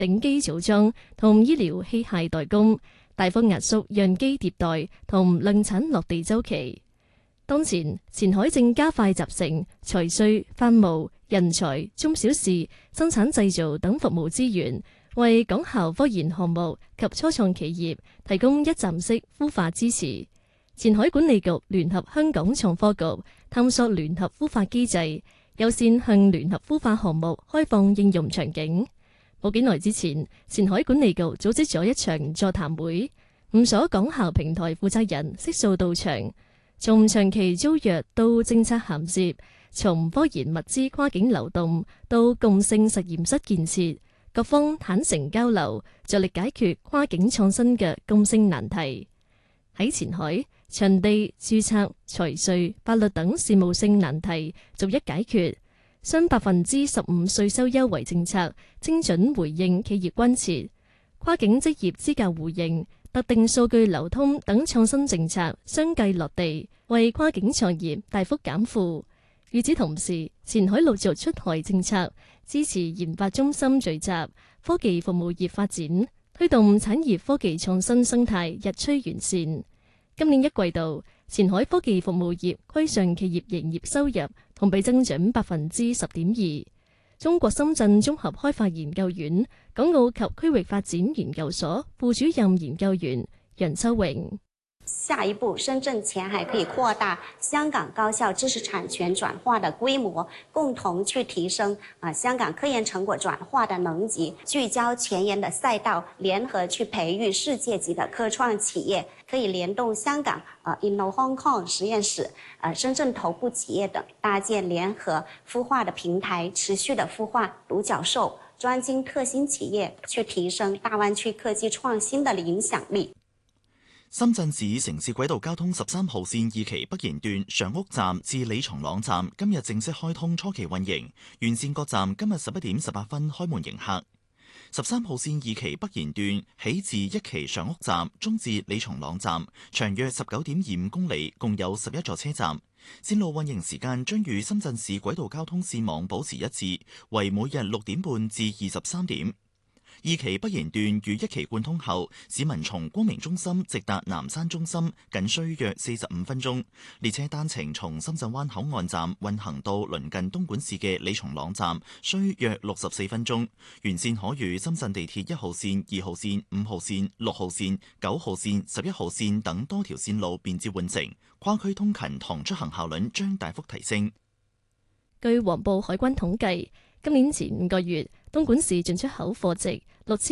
頂機組裝同醫療器械代工，大幅壓縮樣機迭代同量產落地週期。當前，前海正加快集成財稅、法務、人才、中小事、生產製造等服務資源，為港校科研項目及初創企業提供一站式孵化支持。前海管理局聯合香港創科局探索聯合孵化機制，優先向聯合孵化項目開放應用場景。冇幾耐之前，前海管理局組織咗一場座談會，5所港校平台負責人悉數到場。從長期租約到政策銜接，從科研物資跨境流動到共性實驗室建設，各方坦誠交流，着力解決跨境創新嘅共性難題。喺前海，場地、註冊、財稅、法律等事務性難題逐一解決，雙15%稅收優惠政策精準回應企業關切，跨境職業資格互認、特定數據流通等創新政策相繼落地，為跨境創業大幅減負。與此同時，前海陸續出台政策，支持研發中心聚集、科技服務業發展，推動產業科技創新生態日趨完善。今年一季度，前海科技服務業規上企業營業收入同比增長10.2%。中國深圳綜合開發研究院港澳及區域發展研究所副主任研究員楊秋榮。 下一步，深圳前海可以擴大香港高校知識產權轉化的規模，共同去提升香港科研成果轉化的能級，聚焦前沿的賽道，聯合去培育世界級的科創企業，可以聯動香港Inno Hong Kong 實驗室、深圳頭部企業等，搭建聯合孵化的平台，持續的孵化獨角獸、專精特新企業，去提升大灣區科技創新的影響力。 深圳市城市軌道交通13號線二期北延段常屋站至李松塱站今日正式開通初期運營，沿線各站今日11:18開門迎客。13號線二期北延段起自1期常屋站，中至李松塱站，長約19.25公里，共有11座車站。線路運營時間將與深圳市軌道交通線網保持一致，為每日6點半至23點。二期北延段與1期貫通後，市民從光明中心直達南山中心僅需約45分鐘。列車單程從深圳灣口岸站運行到鄰近東莞市嘅李松塱站，需約64分鐘。沿線可與深圳地鐵1號線、2號線、5號線、6號線、9號線、11號線等多條線路便捷換乘，跨區通勤同出行效率將大幅提升。 據黃埔海關統計，今年前5個月，東莞市進出口貨值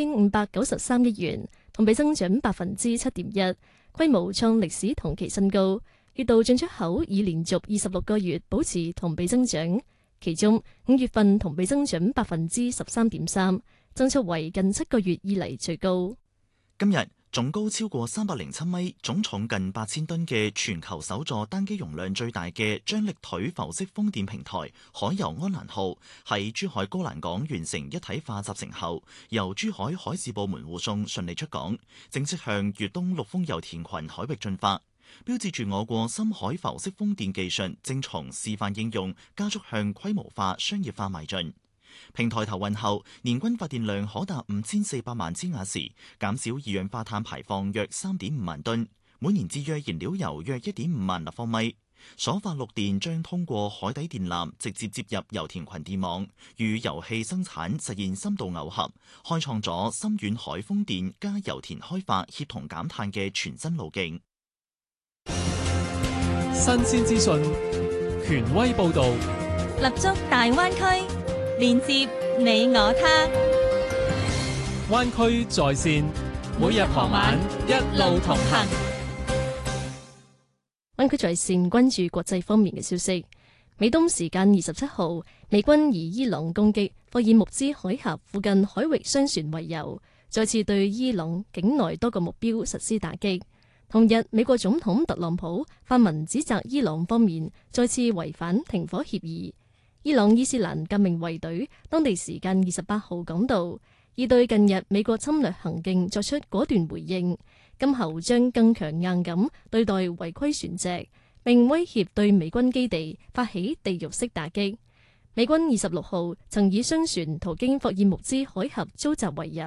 6593億元，同比增長7.1%，規模創歷史同期新高。月度進出口已連續26個月保持同比增長，其中5月份同比增長13.3%，增速為近7個月以嚟最高。 今日總高超過307米、總重近8000噸嘅全球首座單機容量最大嘅張力腿浮式風電平台海遊安蘭號喺珠海高欄港完成一體化集成後，由珠海海事部門護送順利出港，正式向粵東陸豐油田群海域進發，標誌住我國深海浮式風電技術正從示範應用加速向規模化、商業化邁進。平台投運後，年均發電量可達5400萬千瓦時，減少二氧化碳排放約3.5萬噸，每年節約燃料油約1.5萬立方米。所發綠電將通過海底電纜直接接入油田群電網，與油氣生產實現深度耦合，開創咗深遠海風電加油田開發協同減碳嘅全新路徑。 新鮮資訊，權威報導， 立足大灣區，連接你我他。 灣區在線，每日傍晚一路同行。 灣區在線關注國際方面嘅消息。美東時間27號，美軍以伊朗攻擊霍爾木茲海峽附近海域商船為由，再次對伊朗境內多個目標實施打擊。同日，美國總統特朗普發文指責伊朗方面再次違反停火協議。伊朗伊斯蘭革命衛隊當地時間28號講道，已對近日美國侵略行徑作出果斷回應，今後將更強硬咁對待違規船隻，並威脅對美軍基地發起地獄式打擊。 美軍26號曾以商船途經霍爾木茲海峽遭襲為由，